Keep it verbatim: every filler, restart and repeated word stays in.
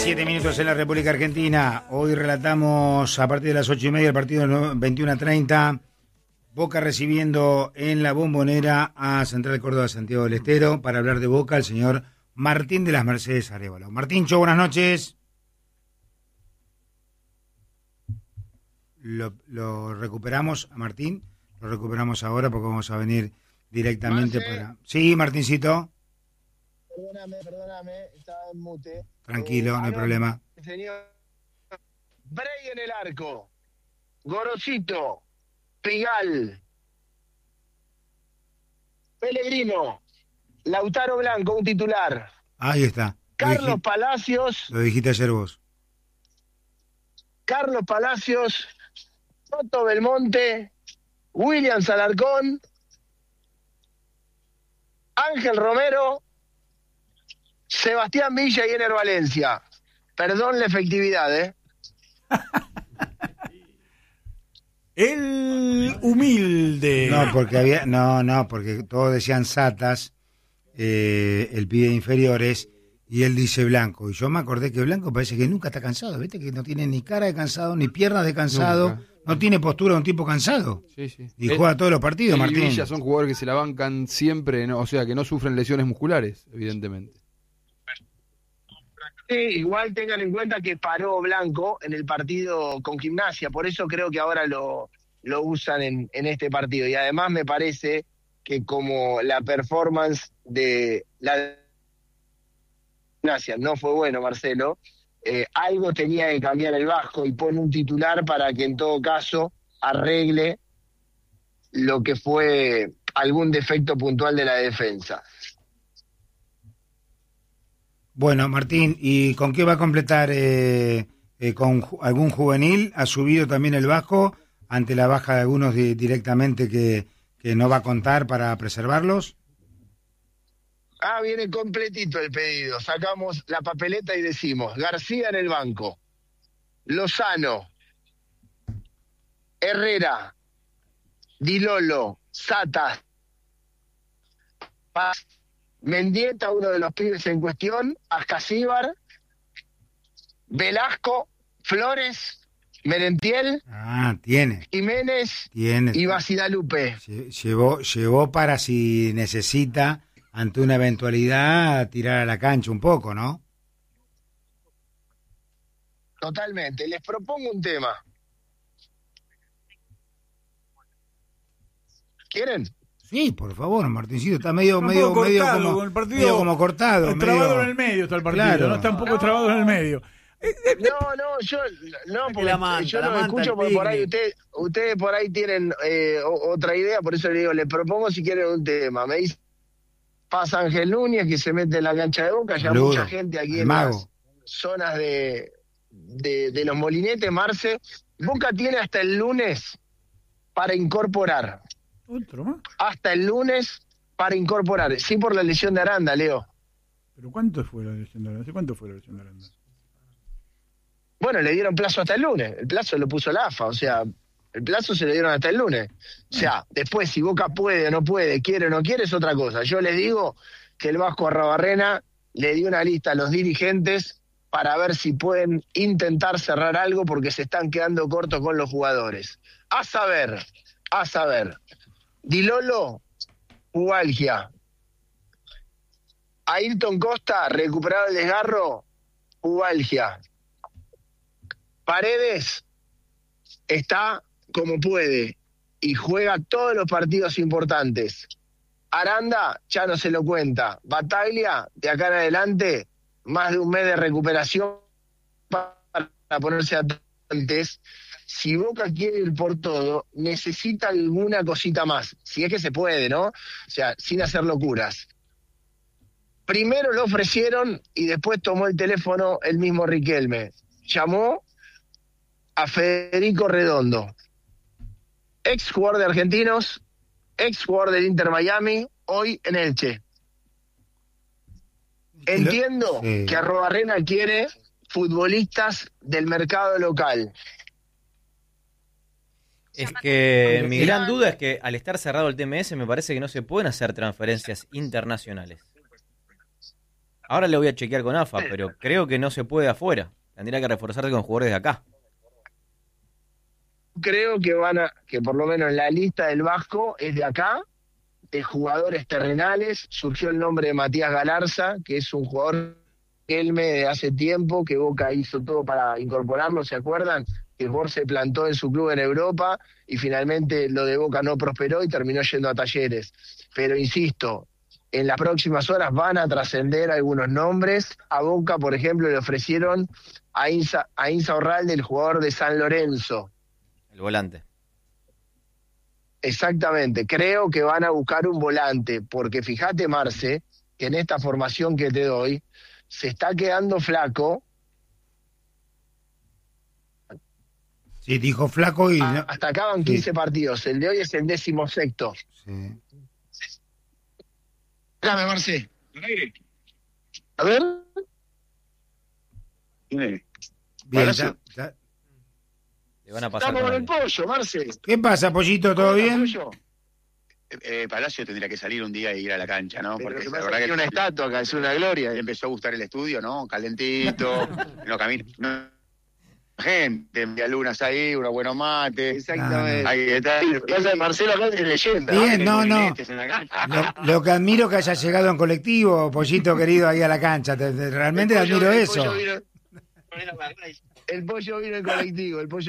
Siete minutos en la República Argentina. Hoy relatamos a partir de las ocho y media el partido veintiuno a treinta. Boca recibiendo en la Bombonera a Central Córdoba Santiago del Estero. Para hablar de Boca, el señor Martín de las Mercedes Arévalo. Martíncho, buenas noches. Lo, lo recuperamos a Martín. Lo recuperamos ahora porque vamos a venir directamente Marce. para... Sí, Martincito. Perdóname, perdóname, estaba en mute. Tranquilo, Eh, no hay aló, problema. Señor. Bray en el arco. Gorosito. Pigal. Pellegrino. Lautaro Blanco, un titular. Ahí está. Lo Carlos dijiste, Palacios. lo dijiste ayer vos. Carlos Palacios. Toto Belmonte. William Alarcón. Ángel Romero. Sebastián Villa y Ener Valencia. Perdón la efectividad, ¿eh? El humilde. No, porque había, no, no, porque todos decían Satas, eh, el pibe de inferiores, y él dice Blanco. Y yo me acordé que Blanco parece que nunca está cansado, ¿viste? Que no tiene ni cara de cansado, ni piernas de cansado, Nunca. no tiene postura de un tipo cansado. Sí, sí. Y Él- juega todos los partidos, él y Martín. Villa son jugadores que se la bancan siempre, ¿no? O sea, que no sufren lesiones musculares, evidentemente. Sí, igual tengan en cuenta que paró Blanco en el partido con Gimnasia, por eso creo que ahora lo, lo usan en, en este partido. Y además me parece que como la performance de la Gimnasia no fue bueno, Marcelo, eh, algo tenía que cambiar el Vasco y pone un titular para que en todo caso arregle lo que fue algún defecto puntual de la defensa. Bueno, Martín, ¿y con qué va a completar? Eh, eh, ¿Con ju- algún juvenil? ¿Ha subido también el Vasco ante la baja de algunos di- directamente que, que no va a contar para preservarlos? Ah, viene completito el pedido. Sacamos la papeleta y decimos García en el banco, Lozano, Herrera, Di Lolo, Satas, Paz, Mendieta, uno de los pibes en cuestión, Ascasíbar, Velasco, Flores, Merentiel, Ah, tiene, Jiménez tiene. y Basidalupe. Lle- Llevó, llevó para si necesita, ante una eventualidad, tirar a la cancha un poco, ¿no? Totalmente. Les propongo un tema. ¿Quieren? Sí, por favor, Martincito, está medio, Está un medio, poco medio cortado, como, con el partido medio como cortado. trabado medio- en el medio está el partido, Claro. ¿no? Está un poco No. trabado en el medio. No, no, yo no, porque la manta, yo la lo manta, escucho el porque por ahí picnic. usted, ustedes por ahí tienen eh, o- otra idea, por eso le digo, le propongo si quieren un tema. Me dice, pasa Ángel Núñez que se mete en la cancha de Boca, ya Saludo mucha gente aquí al en mago. las zonas de, de, de los molinetes, Marce. Boca tiene hasta el lunes para incorporar, Otro más. hasta el lunes para incorporar, sí por la lesión de Aranda, Leo. ¿Pero cuánto fue la lesión de Aranda? ¿Cuánto fue la lesión de Aranda? Bueno, le dieron plazo hasta el lunes. El plazo lo puso la A F A, o sea, el plazo se le dieron hasta el lunes. O sea, después si Boca puede o no puede, quiere o no quiere, es otra cosa. Yo les digo que el Vasco Arrabarrena le dio una lista a los dirigentes para ver si pueden intentar cerrar algo porque se están quedando cortos con los jugadores. A saber, a saber, Di Lolo, pubalgia. Ayrton Costa, recuperado el desgarro, pubalgia. Paredes está como puede y juega todos los partidos importantes. Aranda ya no se lo cuenta. Bataglia, de acá en adelante, más de un mes de recuperación para ponerse antes. Si Boca quiere ir por todo, necesita alguna cosita más. Si es que se puede, ¿no? O sea, sin hacer locuras. Primero lo ofrecieron y después tomó el teléfono el mismo Riquelme. Llamó a Federico Redondo, ex jugador de Argentinos, ex jugador del Inter Miami, hoy en Elche. Entiendo Sí. que Arrobarrena quiere futbolistas del mercado local. Es que mi gran duda es que al estar cerrado el T M S me parece que no se pueden hacer transferencias internacionales. Ahora le voy a chequear con A F A, pero creo que no se puede afuera. Tendría que reforzarse con jugadores de acá. Creo que van a, que por lo menos la lista del Vasco es de acá, de jugadores terrenales. Surgió el nombre de Matías Galarza, que es un jugador Kelme de hace tiempo, que Boca hizo todo para incorporarlo, ¿se acuerdan? Que Borg se plantó en su club en Europa y finalmente lo de Boca no prosperó y terminó yendo a Talleres. Pero insisto, en las próximas horas van a trascender algunos nombres. A Boca, por ejemplo, le ofrecieron a Insa, a Insa Orralde, el jugador de San Lorenzo. El volante. Exactamente, creo que van a buscar un volante, porque fíjate, Marce, que en esta formación que te doy, se está quedando flaco. Sí, dijo flaco y... Ah, hasta acá van quince sí. partidos, el de hoy es el décimo sexto. Sí. Dame, Marce. A ver. Bien, ya, ya. Le van a pasar Estamos con el él. pollo, Marce. ¿Qué pasa, Pollito? ¿Todo bien? Eh, Palacio tendría que salir un día e ir a la cancha, ¿no? Pero Porque que la pasa verdad que que una estatua acá, es una gloria. le empezó a gustar el estudio, ¿no? Calentito, no camina, no, gente, envía lunas ahí, unos buenos mates. Exactamente. Ahí está. Pasa que Marcelo acá es leyenda. Bien, Hay no, no. molinetes en la cancha. Lo, lo que admiro que haya llegado en colectivo, Pollito querido, ahí a la cancha. Te- te- realmente El pollo- admiro el eso. pollo vino- El pollo vino en colectivo, el pollo